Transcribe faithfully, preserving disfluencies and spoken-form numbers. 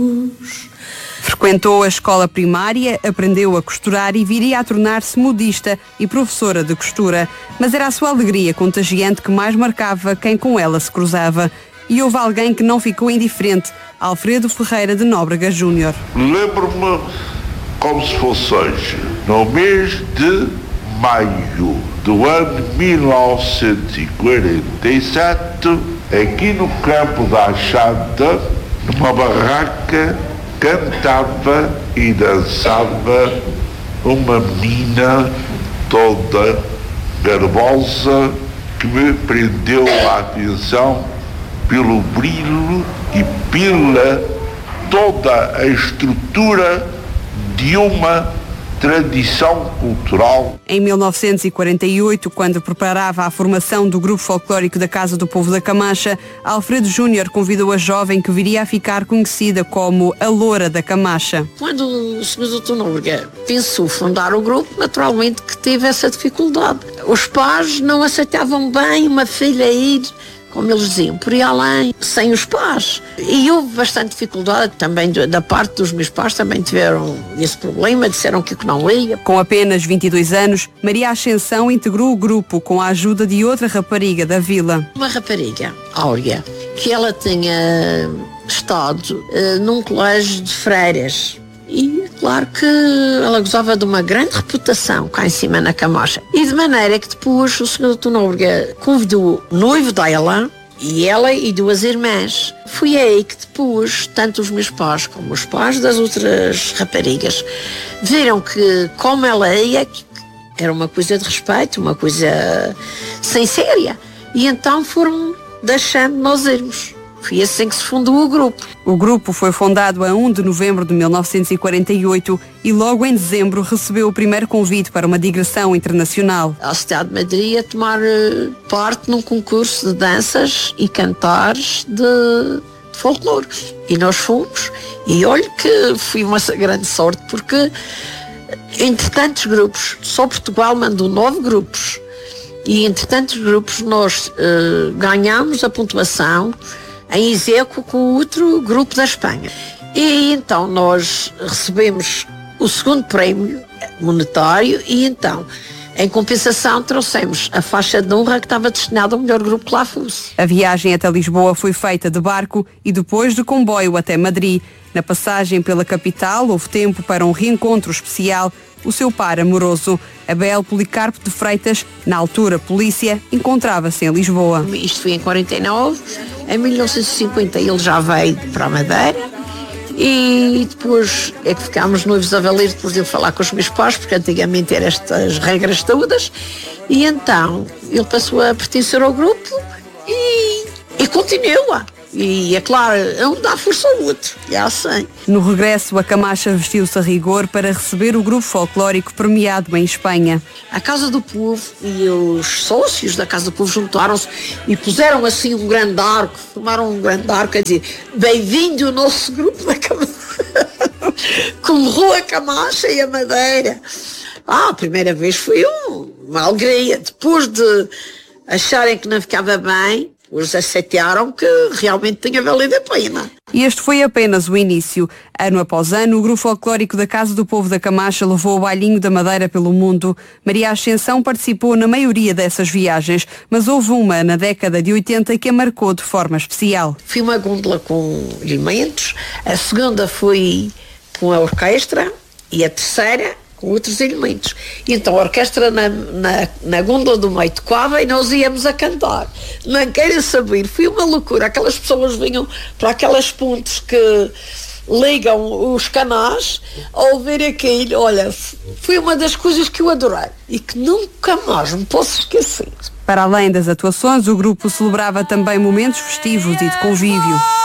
Frequentou a escola primária, aprendeu a costurar e viria a tornar-se modista e professora de costura. Mas era a sua alegria contagiante que mais marcava quem com ela se cruzava. E houve alguém que não ficou indiferente, Alfredo Ferreira de Nóbrega Júnior. Lembro-me como se fosse hoje, no mês de maio do ano mil novecentos e quarenta e sete, aqui no campo da Achada, numa barraca, cantava e dançava uma menina toda garbosa que me prendeu a atenção pelo brilho e pela toda a estrutura de uma tradição cultural. Em mil novecentos e quarenta e oito, quando preparava a formação do grupo folclórico da Casa do Povo da Camacha, Alfredo Júnior convidou a jovem que viria a ficar conhecida como a Loura da Camacha. Quando o senhor doutor Nóbrega pensou fundar o grupo, naturalmente que teve essa dificuldade. Os pais não aceitavam bem uma filha ir, como eles diziam, por ir além, sem os pais. E houve bastante dificuldade também da parte dos meus pais, também tiveram esse problema, disseram que não ia. Com apenas vinte e dois anos, Maria Ascensão integrou o grupo com a ajuda de outra rapariga da vila. Uma rapariga, Áurea, que ela tinha estado uh, num colégio de freiras. E claro que ela gozava de uma grande reputação cá em cima na Camacha. E de maneira que depois o senhor doutor Nóbrega convidou o noivo dela, e ela e duas irmãs. Foi aí que depois, tanto os meus pais como os pais das outras raparigas, viram que como ela ia, era uma coisa de respeito, uma coisa sem séria. E então foram deixando nós irmos. Foi assim que se fundou o grupo. O grupo foi fundado a primeiro de novembro de mil novecentos e quarenta e oito e logo em dezembro recebeu o primeiro convite para uma digressão internacional. A cidade de Madrid a tomar parte num concurso de danças e cantares de, de folclore. E nós fomos. E olha que foi uma grande sorte, porque entre tantos grupos, só Portugal mandou nove grupos. E entre tantos grupos nós uh, ganhámos a pontuação em execo com outro grupo da Espanha. E então nós recebemos o segundo prémio monetário e então, em compensação, trouxemos a faixa de honra que estava destinada ao melhor grupo que lá fosse. A viagem até Lisboa foi feita de barco e depois de comboio até Madrid. Na passagem pela capital, houve tempo para um reencontro especial. O seu par amoroso, Abel Policarpo de Freitas, na altura polícia, encontrava-se em Lisboa. Isto foi em quarenta e nove, em mil novecentos e cinquenta ele já veio para a Madeira e depois é que ficámos noivos a valer depois de eu falar com os meus pais, porque antigamente eram estas regras todas, e então ele passou a pertencer ao grupo e, e continua. E é claro, um dá força ao outro, é assim. No regresso, a Camacha vestiu-se a rigor para receber o grupo folclórico premiado em Espanha. A Casa do Povo e os sócios da Casa do Povo juntaram-se e puseram assim um grande arco, formaram um grande arco a dizer: bem-vindo ao nosso grupo da Camacha. Comemorou a Camacha e a Madeira. Ah, a primeira vez foi um, uma alegria. Depois de acharem que não ficava bem, os aceitaram que realmente tinha valido a pena. E este foi apenas o início. Ano após ano, o grupo folclórico da Casa do Povo da Camacha levou o bailinho da Madeira pelo mundo. Maria Ascensão participou na maioria dessas viagens, mas houve uma na década de oitenta que a marcou de forma especial. Foi uma gôndola com elementos, a segunda foi com a orquestra e a terceira com outros elementos. E então a orquestra na, na, na gôndola do meio tocava e nós íamos a cantar. Não queira saber, foi uma loucura. Aquelas pessoas vinham para aquelas pontes que ligam os canais a ouvir aquilo. Olha, foi uma das coisas que eu adorei e que nunca mais me posso esquecer. Para além das atuações, o grupo celebrava também momentos festivos e de convívio.